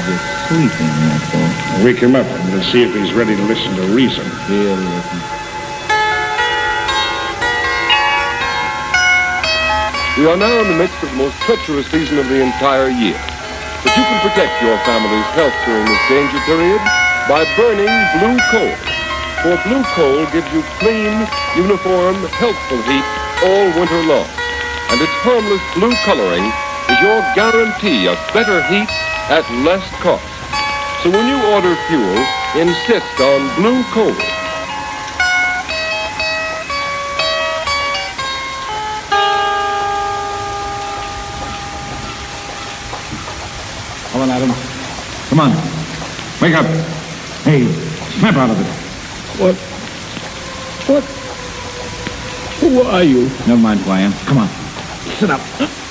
just sleeping, that's all. Wake him up and we'll see if he's ready to listen to reason. He'll listen. We are now in the midst of the most treacherous season of the entire year. But you can protect your family's health during this danger period by burning blue coal. For blue coal gives you clean, uniform, healthful heat all winter long. And its harmless blue coloring is your guarantee of better heat at less cost. So when you order fuel, insist on blue coal. Come on, Adam. Come on. Wake up. Hey, snap out of it. What? Who are you? Never mind who I am. Come on. Sit up.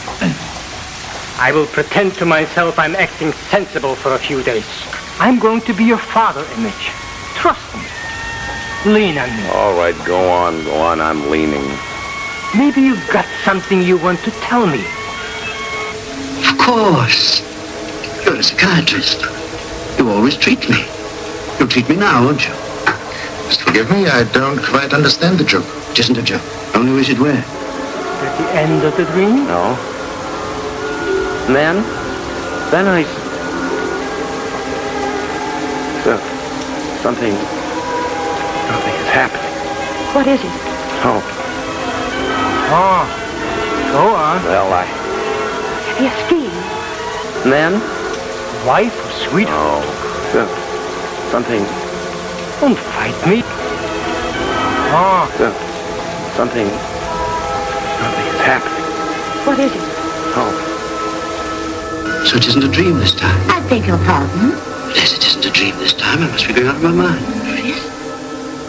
I will pretend to myself I'm acting sensible for a few days. I'm going to be your father, Image. Trust me. Lean on me. All right, go on. I'm leaning. Maybe you've got something you want to tell me. Of course. You're a psychiatrist. You always treat me. You'll treat me now, won't you? Just forgive me, I don't quite understand the joke. It isn't a joke. Only wish it were. At the end of the dream? No. Then I... Something is happening. What is it? Oh, Go on. well, Have you a scheme? And then? Wife or sweetheart? Something Don't fight me. Something is happening. What is it? So it isn't a dream this time? I beg your pardon? Yes, it isn't a dream this time. I must be going out of my mind.